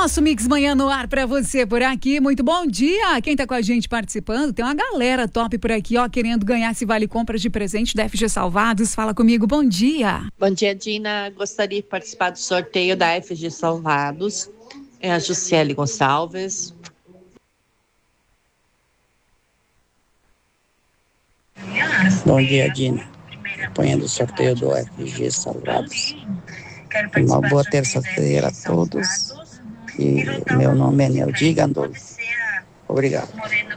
Nosso Mix Manhã no ar pra você por aqui. Muito bom dia. Quem tá com a gente participando? Tem uma galera top por aqui, ó, querendo ganhar esse vale compras de presente da FG Salvados. Fala comigo, bom dia. Bom dia, Dina. Gostaria de participar do sorteio da FG Salvados. É a Jussiele Gonçalves. Bom dia, Dina. Acompanhando o sorteio do FG Salvados. Uma boa terça-feira a todos. E meu nome é Neudi Gandolfo. Obrigado.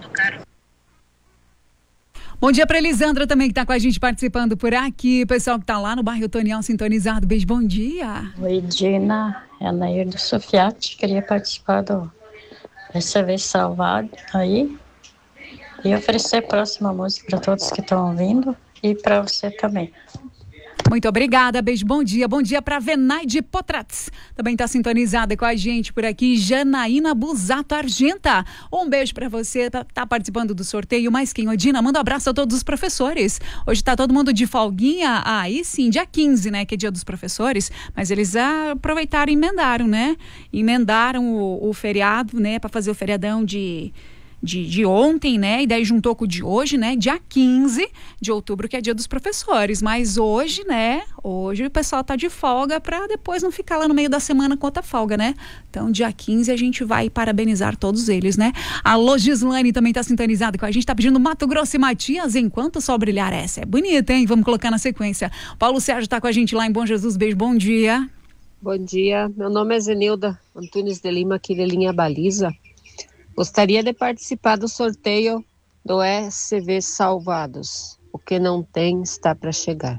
Bom dia pra Elisandra também, que tá com a gente participando por aqui. Pessoal que tá lá no bairro Tonião sintonizado. Beijo, bom dia. Oi, Dina. É a Nair do Sofiati. Queria participar do FG Salvado aí. E oferecer a próxima música para todos que estão ouvindo e para você também. Muito obrigada, beijo, bom dia. Bom dia para Venaide Potratz. Também está sintonizada com a gente por aqui, Janaína Busato Argenta. Um beijo para você, tá participando do sorteio. Mas quem, Odina, manda um abraço a todos os professores. Hoje tá todo mundo de folguinha, aí sim, dia 15, né, que é dia dos professores. Mas eles aproveitaram e emendaram, né? Emendaram o feriado, né, para fazer o feriadão de ontem, né? E daí juntou com o de hoje, né? Dia 15 de outubro, que é dia dos professores. Mas hoje, né? Hoje o pessoal tá de folga para depois não ficar lá no meio da semana com outra folga, né? Então, dia 15 a gente vai parabenizar todos eles, né? A Logislane também tá sintonizada com a gente, tá pedindo Mato Grosso e Matias, Enquanto o Sol Brilhar. Essa é bonita, hein? Vamos colocar na sequência. Paulo Sérgio tá com a gente lá em Bom Jesus. Beijo, bom dia. Bom dia, meu nome é Zenilda Antunes de Lima, aqui de Linha Baliza. Gostaria de participar do sorteio do SV Salvados. O que não tem está para chegar.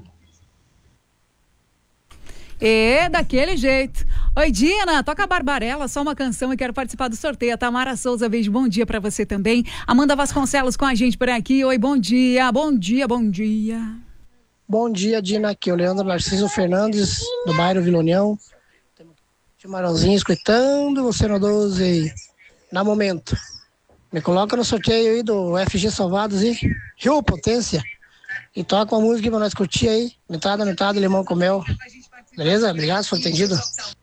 Daquele jeito. Oi, Dina, toca a Barbarella, só uma canção e quero participar do sorteio. A Tamara Souza, beijo, bom dia para você também. Amanda Vasconcelos com a gente por aqui. Oi, bom dia, bom dia, bom dia. Bom dia, Dina, aqui é o Leandro Narciso Fernandes, do bairro Vila União. Chimarãozinho escutando você no 12. Na momento, me coloca no sorteio aí do FG Salvados aí, Rio Potência, e toca uma música pra nós curtir aí, metade, limão com mel, beleza? Obrigado, foi entendido.